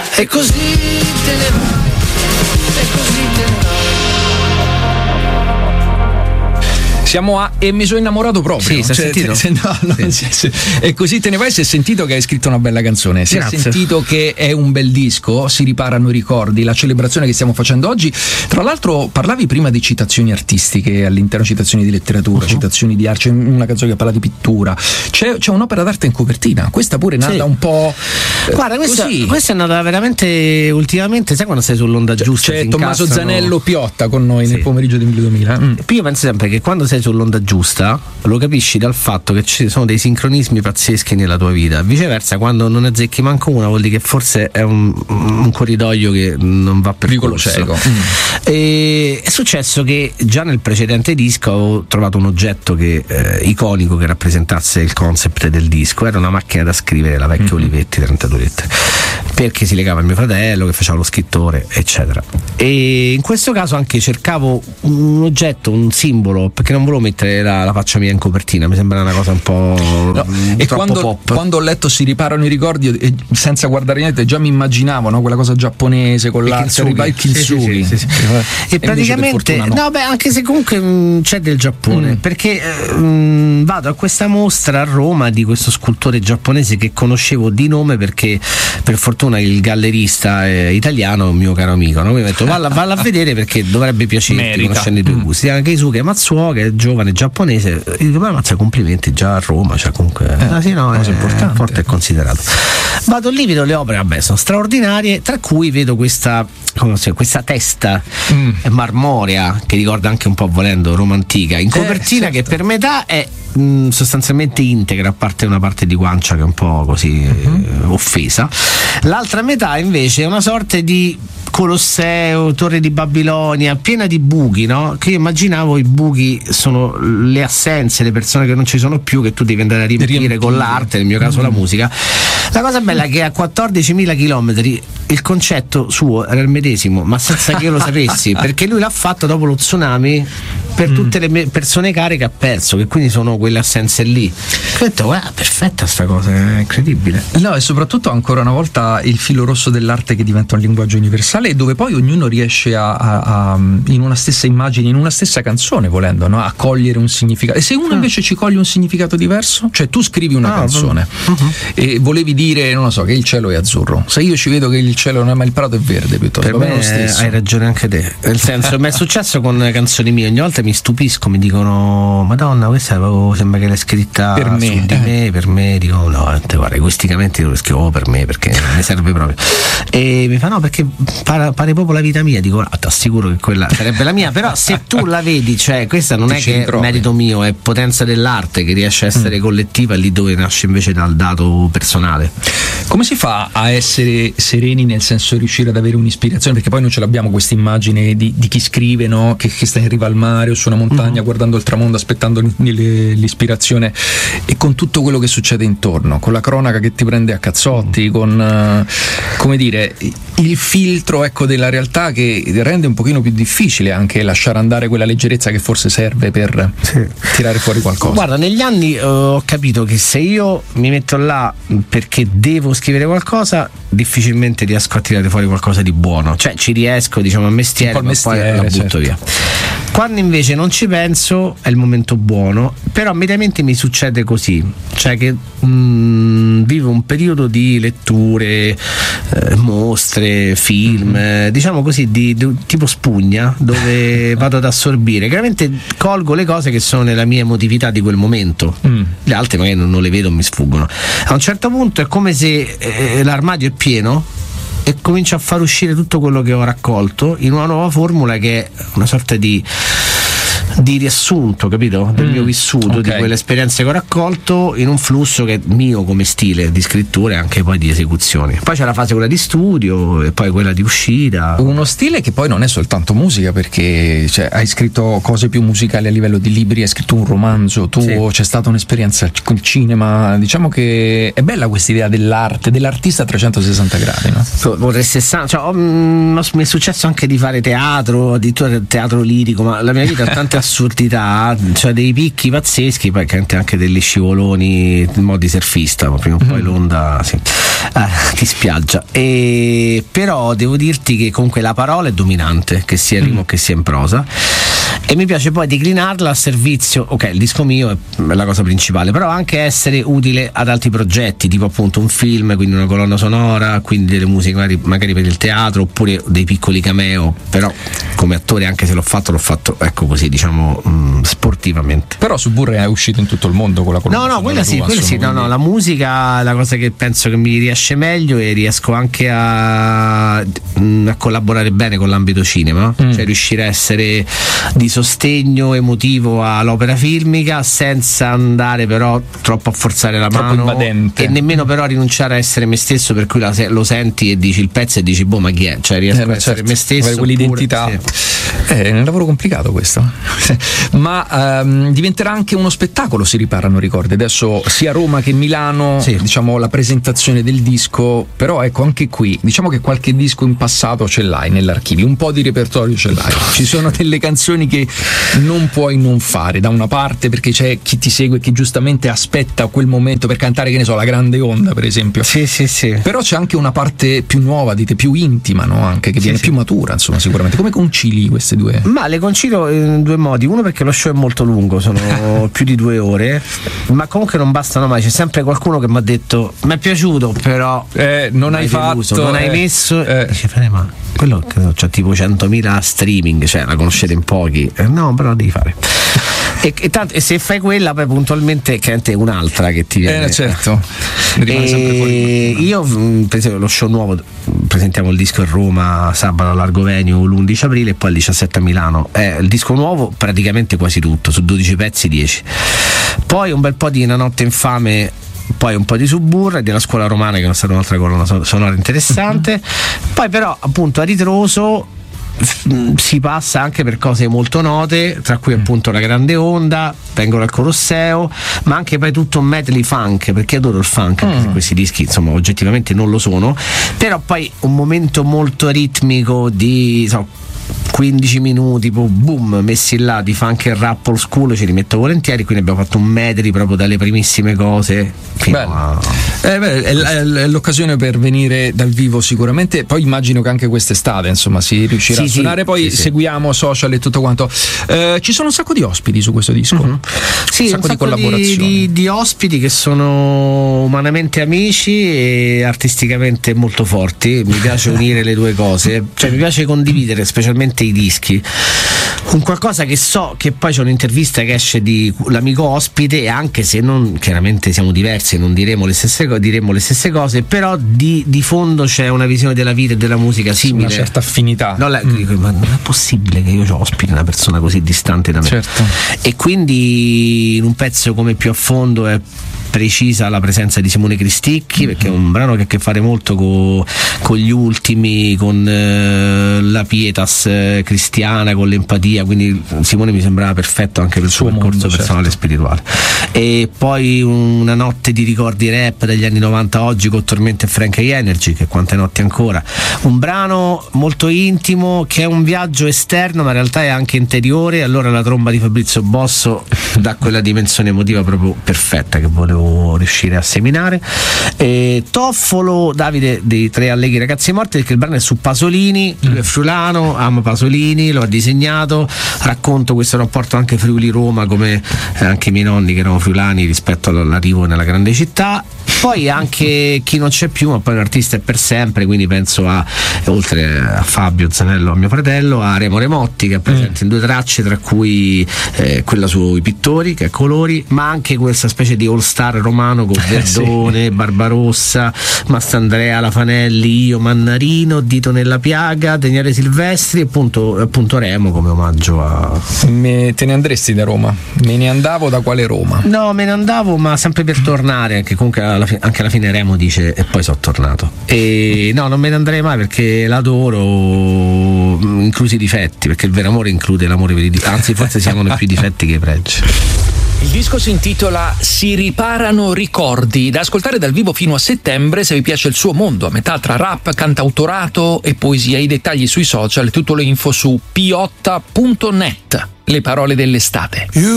E così te ne vai, e così te ne vai. Siamo a E mi sono innamorato proprio. Sì, si è sentito? Sì. E così te ne vai. Si è sentito che hai scritto una bella canzone. Si Grazie. è sentito che è un bel disco. Si riparano i ricordi. La celebrazione che stiamo facendo oggi. Tra l'altro, parlavi prima di citazioni artistiche all'interno, citazioni di letteratura, citazioni di arte. C'è una canzone che parla di pittura. C'è un'opera d'arte in copertina. Questa pure è nata un po'. Guarda, questa è nata veramente ultimamente. Sai quando sei sull'onda giusta? C'è Tommaso Zanello Piotta con noi nel pomeriggio di 2000. Io penso sempre che quando sei sull'onda giusta lo capisci dal fatto che ci sono dei sincronismi pazzeschi nella tua vita. Viceversa, quando non azzecchi manco una, vuol dire che forse è un corridoio che non va per vicolo cieco. E è successo che già nel precedente disco avevo trovato un oggetto iconico che rappresentasse il concept del disco. Era una macchina da scrivere, la vecchia Olivetti 32 lettere, perché si legava al mio fratello che faceva lo scrittore, eccetera. E in questo caso anche cercavo un oggetto, un simbolo, perché non volevo mettere la faccia mia in copertina, mi sembra una cosa un po' e troppo pop. Quando ho letto Si riparano i ricordi, senza guardare niente, già mi immaginavo, no? Quella cosa giapponese con l'arte, il kintsugi. Sì. E praticamente anche se comunque c'è del Giappone, perché vado a questa mostra a Roma di questo scultore giapponese che conoscevo di nome, perché per fortuna il gallerista italiano, un mio caro amico, no? Mi ha detto valla a vedere perché dovrebbe piacerti, conoscendo i tuoi gusti. Anche Keisuke Matsuo, che è giovane giapponese, dico ma mazza, complimenti, già a Roma, cioè comunque è importante, forte e considerato. Vado lì, vedo le opere, sono straordinarie, tra cui vedo questa testa marmorea che ricorda anche un po', volendo, Roma antica, in copertina, che per metà è sostanzialmente integra, a parte una parte di guancia che è un po' così offesa, l'altra metà invece è una sorta di Colosseo, Torre di Babilonia, piena di buchi, no? Che io immaginavo i buchi sono le assenze, le persone che non ci sono più, che tu devi andare a riempire con l'arte, nel mio caso la musica. La cosa bella è che a 14.000 chilometri il concetto suo era il medesimo, ma senza che io lo sapessi, perché lui l'ha fatto dopo lo tsunami per tutte le persone care che ha perso, che quindi sono quelle assenze lì. Ho detto, perfetta sta cosa, è incredibile. No, e soprattutto ancora una volta il filo rosso dell'arte che diventa un linguaggio universale, dove poi ognuno riesce a in una stessa immagine, in una stessa canzone, volendo, no? A cogliere un significato. E se uno invece ci coglie un significato diverso, cioè tu scrivi una canzone e volevi dire, non lo so, che il cielo è azzurro, se io ci vedo che il cielo non è, ma il prato è verde, piuttosto per me lo stesso. Hai ragione anche te, nel senso, mi è successo con canzoni mie, ogni volta mi stupisco, mi dicono Madonna, questa sembra che l'hai scritta per me, su di me, per me, dico no, guarda, egoisticamente lo scrivo per me perché mi serve proprio, e mi fa no, perché pare proprio la vita mia, dico ti assicuro che quella sarebbe la mia, però se tu la vedi, cioè questa non è che è merito mio, è potenza dell'arte che riesce a essere collettiva lì dove nasce invece dal dato personale. Come si fa a essere sereni, nel senso riuscire ad avere un'ispirazione, perché poi non ce l'abbiamo questa immagine di chi scrive, no? Che sta in riva al mare o su una montagna guardando il tramonto, aspettando l'ispirazione, e con tutto quello che succede intorno, con la cronaca che ti prende a cazzotti, con come dire, il filtro, ecco, della realtà, che rende un pochino più difficile anche lasciare andare quella leggerezza che forse serve per tirare fuori qualcosa. Guarda, negli anni ho capito che se io mi metto là perché devo scrivere qualcosa, difficilmente riesco a tirare fuori qualcosa di buono, cioè ci riesco, diciamo, a mestiere, ma poi la butto via. Quando invece non ci penso è il momento buono, però mediamente mi succede così, cioè che vivo un periodo di letture, mostre, film, diciamo così, di tipo spugna, dove vado ad assorbire, chiaramente colgo le cose che sono nella mia emotività di quel momento, le altre magari non le vedo, mi sfuggono. A un certo punto è come se l'armadio è pieno e comincio a far uscire tutto quello che ho raccolto in una nuova formula che è una sorta di riassunto, capito? Del mio vissuto, di quelle esperienze che ho raccolto, in un flusso che è mio come stile di scrittura e anche poi di esecuzioni. Poi c'è la fase quella di studio e poi quella di uscita. Uno stile che poi non è soltanto musica, perché cioè, hai scritto cose più musicali a livello di libri, hai scritto un romanzo, c'è stata un'esperienza con il cinema, diciamo che è bella questa idea dell'arte, dell'artista a 360 gradi, no? Mi è successo anche di fare teatro, addirittura teatro lirico, ma la mia vita ha tante un'assurdità, cioè dei picchi pazzeschi, poi anche degli scivoloni in modi surfista, ma prima o poi l'onda ti spiaggia. Però devo dirti che comunque la parola è dominante, che sia in rimo che sia in prosa, e mi piace poi declinarla a servizio, ok, il disco mio è la cosa principale, però anche essere utile ad altri progetti, tipo appunto un film, quindi una colonna sonora, quindi delle musiche magari per il teatro, oppure dei piccoli cameo, però come attore, anche se l'ho fatto ecco così, diciamo, sportivamente. Però su Burre è uscito in tutto il mondo con la colonna sonora. Quella sì, no, la musica è la cosa che penso che mi riesce meglio, e riesco anche a collaborare bene con l'ambito cinema, cioè riuscire a essere di sostegno emotivo all'opera filmica senza andare però troppo a forzare la mano invadente, e nemmeno però rinunciare a essere me stesso, per cui lo senti e dici il pezzo e dici boh, ma chi è? Cioè riesco a essere me stesso, avere quell'identità. È un lavoro complicato questo. Ma diventerà anche uno spettacolo, si riparano ricordi adesso sia a Roma che a Milano, diciamo la presentazione del disco, però ecco anche qui diciamo che qualche disco in passato ce l'hai nell'archivio, un po' di repertorio ce l'hai, ci sono delle canzoni che non puoi non fare, da una parte perché c'è chi ti segue che giustamente aspetta quel momento per cantare, che ne so, La Grande Onda per esempio, sì. Però c'è anche una parte più nuova di te, più intima, no? Anche che viene più matura, insomma, sicuramente. Come concili queste due? Ma le concilio in due modi. Uno perché lo show è molto lungo, sono più di 2 ore, ma comunque non bastano mai, c'è sempre qualcuno che mi ha detto mi è piaciuto, però non hai fatto, non hai messo, dice ma quello c'ha tipo 100.000 streaming, cioè la conoscete in pochi, no, però devi fare. E se fai quella poi puntualmente è un'altra che ti viene, certo, rimane sempre fuori. Io per esempio lo show nuovo, presentiamo il disco a Roma sabato all'Argovenio l'11 aprile e poi il 17 a Milano, il disco nuovo praticamente quasi tutto, su 12 pezzi 10, poi un bel po' di Una notte infame, poi un po' di Suburra e della Scuola Romana, che è stata un'altra colonna sonora interessante. Poi però appunto a ritroso si passa anche per cose molto note, tra cui appunto La Grande Onda, Vengono al Colosseo, ma anche poi tutto un medley funk, perché adoro il funk, anche se questi dischi insomma oggettivamente non lo sono, però poi un momento molto ritmico di 15 minuti boom messi là di funk e rap old school, ci rimetto volentieri, quindi abbiamo fatto un medley proprio dalle primissime cose fino è l'occasione per venire dal vivo sicuramente, poi immagino che anche quest'estate insomma si riuscirà a suonare, poi seguiamo social e tutto quanto. Ci sono un sacco di ospiti su questo disco, un sacco di collaborazioni, di ospiti che sono umanamente amici e artisticamente molto forti. Mi piace unire le due cose, cioè mi piace condividere specialmente i dischi con qualcosa che so che poi c'è un'intervista che esce di l'amico ospite, e anche se non, chiaramente siamo diversi e non diremo le stesse cose, però di fondo c'è una visione della vita e della musica simile, una certa affinità. Dico, ma non è possibile che io ospiti una persona così distante da me, certo. E quindi in un pezzo come Più a fondo è precisa la presenza di Simone Cristicchi, perché è un brano che ha a che fare molto con gli ultimi, con la pietas cristiana, con l'empatia, quindi Simone mi sembrava perfetto anche per il suo percorso personale e spirituale. E poi Una notte di ricordi rap degli anni 90 oggi con Tormento e Frank Energy, che quante notti ancora, un brano molto intimo che è un viaggio esterno ma in realtà è anche interiore, allora la tromba di Fabrizio Bosso dà quella dimensione emotiva proprio perfetta che volevo riuscire a seminare. Toffolo Davide dei Tre Allegri Ragazzi Morti, perché il brano è su Pasolini, lui è friulano, ama Pasolini, lo ha disegnato, racconto questo rapporto anche Friuli-Roma, come anche i miei nonni che erano friulani rispetto all'arrivo nella grande città. Poi anche Chi non c'è più, ma poi un artista è per sempre, quindi penso oltre a Fabio Zanello, a mio fratello, a Remo Remotti, che è presente in 2 tracce, tra cui quella sui pittori, che è Colori, ma anche questa specie di all star romano con Verdone, Barbarossa, Mastandrea, Lafanelli, Io, Mannarino, Dito nella piaga, Daniele Silvestri e appunto Remo come omaggio a... Te ne andresti da Roma? Me ne andavo da quale Roma? No, me ne andavo, ma sempre per tornare, anche comunque anche alla fine Remo dice e poi sono tornato. E no, non me ne andrei mai perché l'adoro, inclusi i difetti, perché il vero amore include l'amore per i difetti, anzi forse si amano più i difetti che i pregi. Il disco si intitola Si riparano ricordi, da ascoltare dal vivo fino a settembre. Se vi piace il suo mondo, a metà tra rap, cantautorato e poesia, i dettagli sui social e tutto le info su piotta.net. le parole dell'estate.